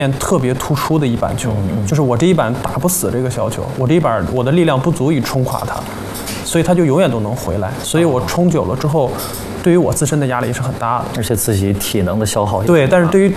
特别突出的一板球，就是我这一板打不死这个小球，我这一板我的力量不足以冲垮它，所以它就永远都能回来。所以我冲久了之后，对于我自身的压力是很大的， 而且自己体能的消耗也对，但是对于